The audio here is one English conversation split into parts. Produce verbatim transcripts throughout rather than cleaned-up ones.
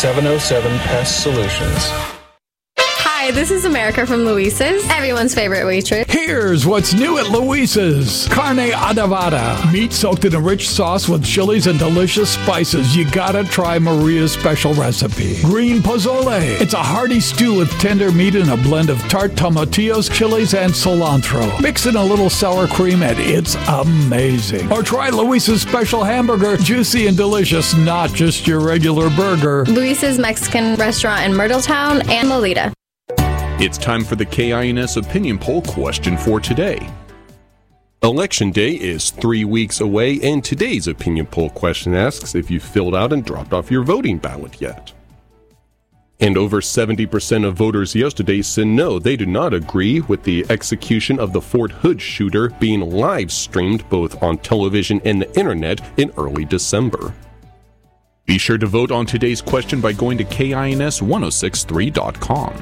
seven oh seven Pest Solutions. Hi, this is America from Luisa's, everyone's favorite waitress. Here's what's new at Luisa's. Carne adobada. Meat soaked in a rich sauce with chilies and delicious spices. You gotta try Maria's special recipe. Green pozole. It's a hearty stew with tender meat and a blend of tart tomatillos, chilies, and cilantro. Mix in a little sour cream and it's amazing. Or try Luisa's special hamburger. Juicy and delicious, not just your regular burger. Luisa's Mexican restaurant in Myrtletown and Lolita. It's time for the K I N S opinion poll question for today. Election day is three weeks away, and today's opinion poll question asks if you filled out and dropped off your voting ballot yet. And over seventy percent of voters yesterday said no, they do not agree with the execution of the Fort Hood shooter being live streamed both on television and the internet in early December. Be sure to vote on today's question by going to K I N S ten sixty-three dot com.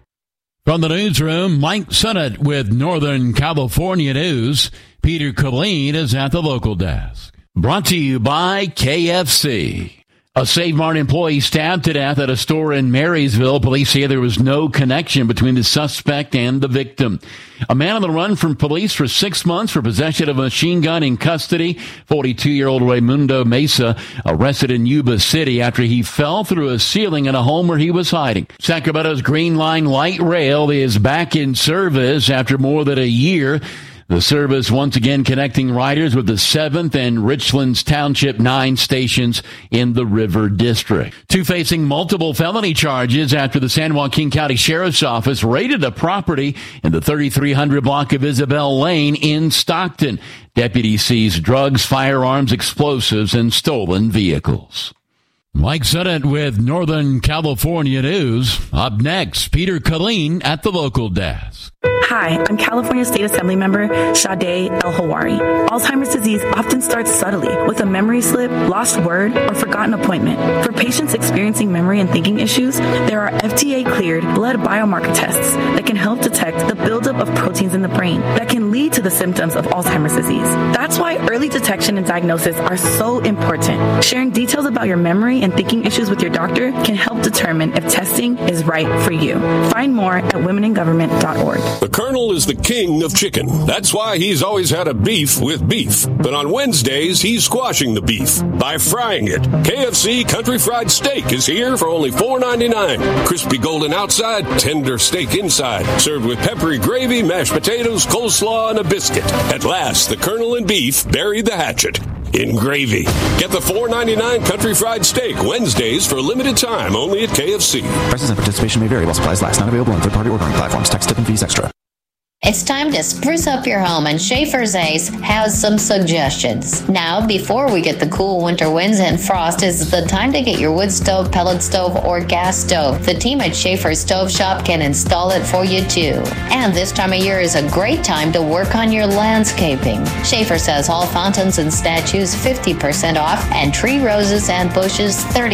From the newsroom, Mike Sennett with Northern California News. Peter Colleen is at the local desk. Brought to you by K F C. A Save Mart employee stabbed to death at a store in Marysville. Police say there was no connection between the suspect and the victim. A man on the run from police for six months for possession of a machine gun in custody. forty-two-year-old Raimundo Mesa arrested in Yuba City after he fell through a ceiling in a home where he was hiding. Sacramento's Green Line Light Rail is back in service after more than a year. The service once again connecting riders with the seventh and Richlands Township nine stations in the River District. Two facing multiple felony charges after the San Joaquin County Sheriff's Office raided a property in the thirty-three hundred block of Isabel Lane in Stockton. Deputies seized drugs, firearms, explosives, and stolen vehicles. Mike Sennett with Northern California News. Up next, Peter Colleen at the local desk. Hi, I'm California State Assembly member Sade El-Hawari. Alzheimer's disease often starts subtly with a memory slip, lost word, or forgotten appointment. For patients experiencing memory and thinking issues, there are F D A-cleared blood biomarker tests that can help detect the buildup of proteins in the brain that can lead to the symptoms of Alzheimer's disease. That's why early detection and diagnosis are so important. Sharing details about your memory and thinking issues with your doctor can help determine if testing is right for you. Find more at women in government dot org. The Colonel is the king of chicken. That's why he's always had a beef with beef. But on Wednesdays, he's squashing the beef by frying it. K F C Country Fried Steak is here for only four ninety-nine. Crispy golden outside, tender steak inside. Served with peppery gravy, mashed potatoes, coleslaw, and a biscuit. At last, the Colonel and beef buried the hatchet in gravy. Get the four ninety-nine Country Fried Steak Wednesdays for a limited time only at K F C. Prices and participation may vary while supplies last. Not available on third-party ordering platforms. Tax, tip, and fees extra. It's time to spruce up your home, and Schaefer's Ace has some suggestions. Now, before we get the cool winter winds and frost, is the time to get your wood stove, pellet stove, or gas stove. The team at Schaefer's Stove Shop can install it for you, too. And this time of year is a great time to work on your landscaping. Schaefer says all fountains and statues fifty percent off, and tree roses and bushes thirty